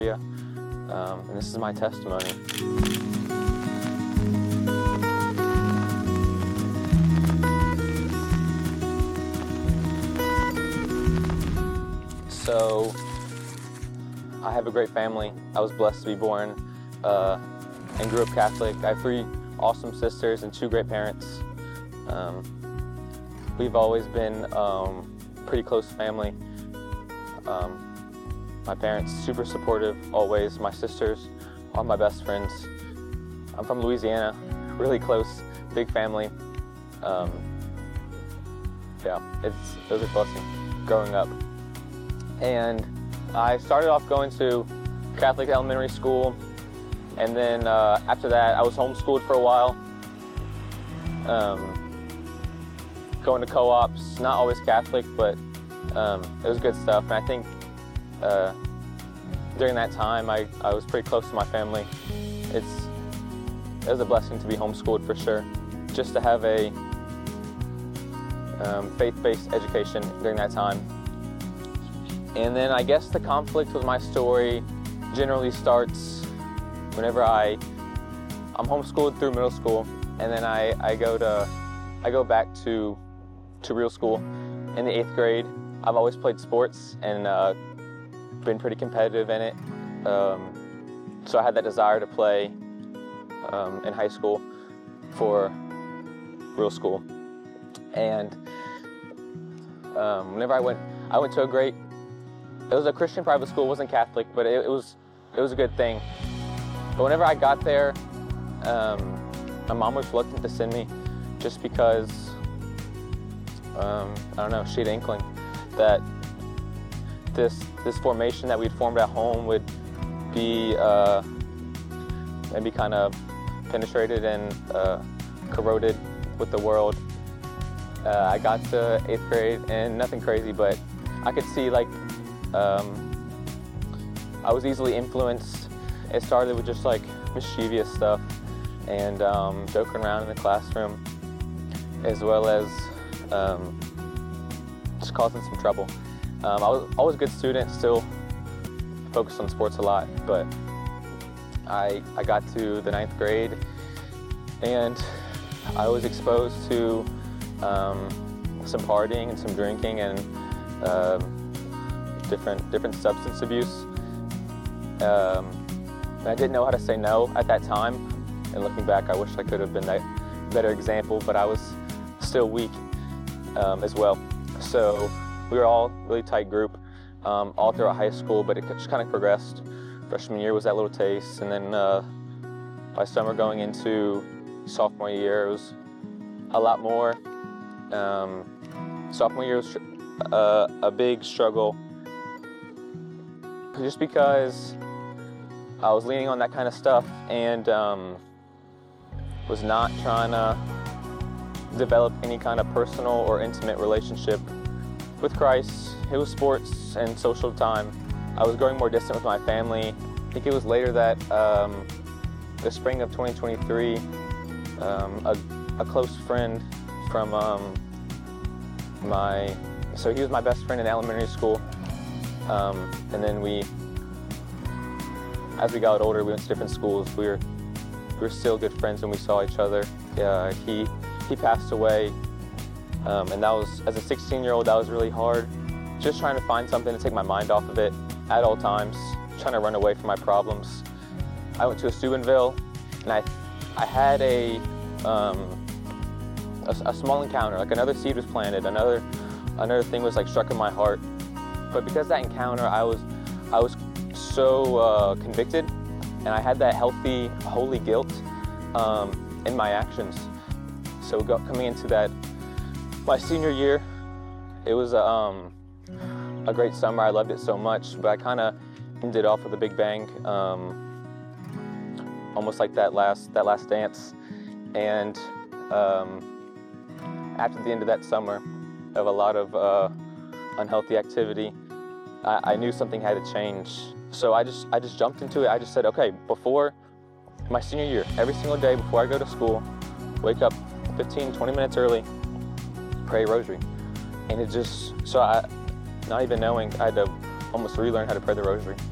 and this is my testimony. So, I have a great family. I was blessed to be born and grew up Catholic. I have 3 awesome sisters and 2 great parents. We've always been pretty close family. My parents super supportive always. My sisters are my best friends. I'm from Louisiana, really close, big family. Yeah, it was a blessing growing up. And I started off going to Catholic elementary school, and then after that I was homeschooled for a while. Going to co-ops, not always Catholic, but it was good stuff. And I think during that time I was pretty close to my family. It was a blessing to be homeschooled for sure, just to have a faith-based education during that time. And then I guess the conflict with my story generally starts whenever I'm homeschooled through middle school, and then I go back to real school in the 8th grade. I've always played sports and been pretty competitive in it. So I had that desire to play in high school for real school. And whenever I went to it was a Christian private school. It wasn't Catholic, but it was a good thing. But whenever I got there, my mom was reluctant to send me, just because I don't know, she had an inkling that this formation that we'd formed at home would be maybe kind of penetrated and corroded with the world. I got to 8th grade and nothing crazy, but I could see like I was easily influenced. It started with just like mischievous stuff and joking around in the classroom, as well as just causing some trouble. I was always a good student, still focused on sports a lot, but I got to the 9th grade and I was exposed to some partying and some drinking and different substance abuse. And I didn't know how to say no at that time. And looking back, I wish I could have been that better example, but I was still weak as well. So we were all a really tight group all throughout high school, but it just kind of progressed. Freshman year was that little taste, and then by summer going into sophomore year, it was a lot more. Sophomore year was a big struggle, just because I was leaning on that kind of stuff and was not trying to develop any kind of personal or intimate relationship with Christ. It was sports and social time. I was growing more distant with my family. I think it was later that the spring of 2023, a close friend from so he was my best friend in elementary school. And then as we got older, we went to different schools. We were still good friends when we saw each other. He passed away, and that was, as a 16-year-old, that was really hard. Just trying to find something to take my mind off of it at all times, trying to run away from my problems. I went to a Steubenville, and I had a small encounter, like another seed was planted, another thing was like struck in my heart. But because of that encounter, I was so convicted, and I had that healthy, holy guilt in my actions. So coming into my senior year, it was a great summer. I loved it so much, but I kind of ended off with a big bang, almost like that last dance. And after the end of that summer of a lot of unhealthy activity, I knew something had to change. So I just jumped into it. I just said, okay, before my senior year, every single day before I go to school, wake up 15, 20 minutes early, pray a rosary. And it just, not even knowing, I had to almost relearn how to pray the rosary.